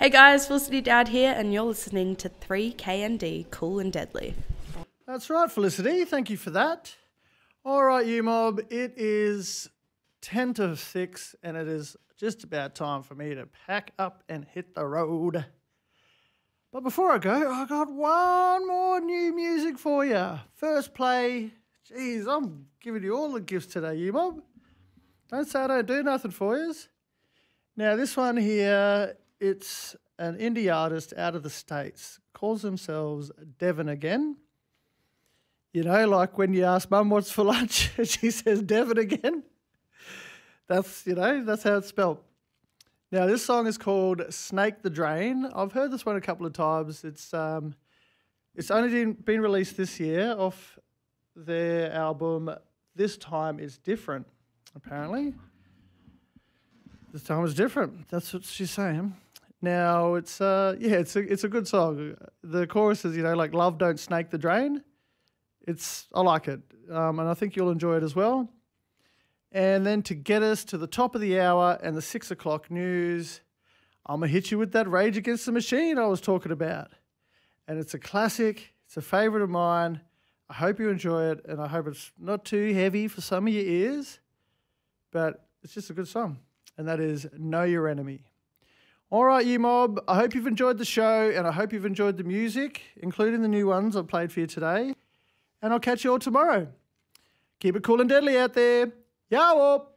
Hey guys, Felicity Dowd here, and you're listening to 3KND Cool and Deadly. That's right, Felicity. Thank you for that. All right, you mob. It is 10 to 6, and it is just about time for me to pack up and hit the road. But before I go, I got one more new music for you. First play. Jeez, I'm giving you all the gifts today, you mob. Don't say I don't do nothing for yous. Now, this one here, it's an indie artist out of the States. Calls themselves Devon Again. You know, like when you ask Mum what's for lunch, and she says Devon Again. That's how it's spelled. Now, this song is called Snake the Drain. I've heard this one a couple of times. It's only been released this year off their album This Time Is Different, apparently. This time is different. That's what she's saying. Now, it's a good song. The chorus is, like love don't snake the drain. I like it, and I think you'll enjoy it as well. And then to get us to the top of the hour and the 6 o'clock news, I'm going to hit you with that Rage Against the Machine I was talking about. And it's a classic. It's a favourite of mine. I hope you enjoy it, and I hope it's not too heavy for some of your ears, but it's just a good song. And that is Know Your Enemy. All right, you mob, I hope you've enjoyed the show, and I hope you've enjoyed the music, including the new ones I've played for you today. And I'll catch you all tomorrow. Keep it cool and deadly out there. Yow!